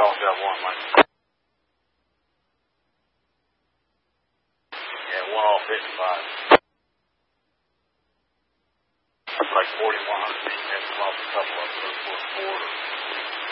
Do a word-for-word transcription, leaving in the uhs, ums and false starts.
only got one, like, yeah, one all fifty-five. It's like forty-one hundred feet, and come off a couple of them, fourth quarter.